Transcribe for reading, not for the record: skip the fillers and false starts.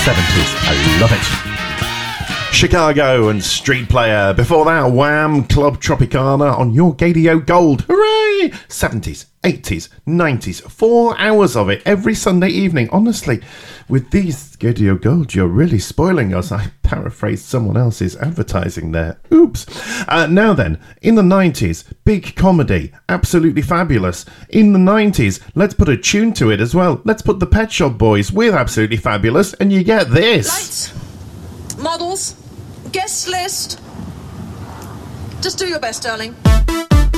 70s. I love it. Chicago and Street Player. Before that, Wham! Club Tropicana on your Gadio Gold. Hooray! 70s, 80s, 90s. 4 hours of it every Sunday evening. Honestly, with these Gadio Gold, you're really spoiling us. I paraphrased someone else's advertising there. Oops. Now then, in the 90s, big comedy. Absolutely fabulous. In the 90s, let's put a tune to it as well. Let's put the Pet Shop Boys with Absolutely Fabulous, and you get this. Lights, models, guest list. Just do your best, darling.